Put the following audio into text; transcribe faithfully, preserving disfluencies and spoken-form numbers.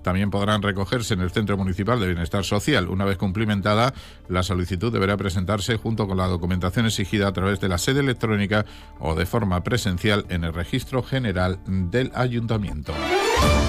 también podrán recogerse en el Centro Municipal de Bienestar Social. Una vez cumplimentada, la solicitud deberá presentarse junto con la documentación exigida a través de la sede electrónica o de forma presencial en el Registro General del Ayuntamiento.